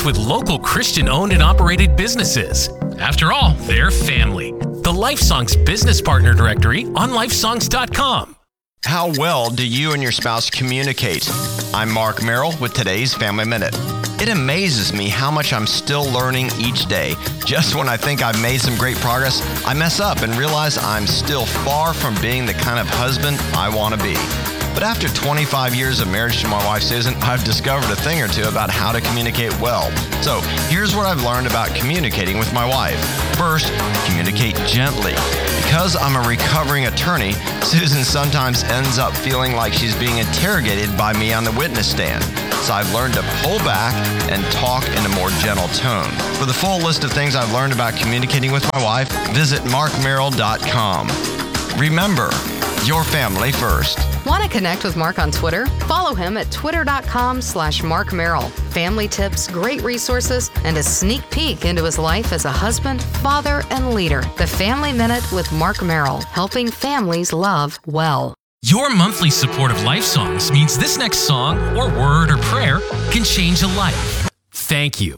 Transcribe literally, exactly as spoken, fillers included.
connect with local Christian-owned and operated businesses. After all, they're family. The LifeSongs Business Partner Directory on lifesongs dot com. How well do you and your spouse communicate? I'm Mark Merrill with today's Family Minute. It amazes me how much I'm still learning each day. Just when I think I've made some great progress, I mess up and realize I'm still far from being the kind of husband I want to be. But after twenty-five years of marriage to my wife, Susan, I've discovered a thing or two about how to communicate well. So here's what I've learned about communicating with my wife. First, communicate gently. Because I'm a recovering attorney, Susan sometimes ends up feeling like she's being interrogated by me on the witness stand. So I've learned to pull back and talk in a more gentle tone. For the full list of things I've learned about communicating with my wife, visit mark merrill dot com. Remember, your family first. Want to connect with Mark on Twitter? Follow him at twitter.com slash Mark Merrill. Family tips, great resources, and a sneak peek into his life as a husband, father, and leader. The Family Minute with Mark Merrill, helping families love well. Your monthly support of LifeSongs means this next song or word or prayer can change a life. Thank you.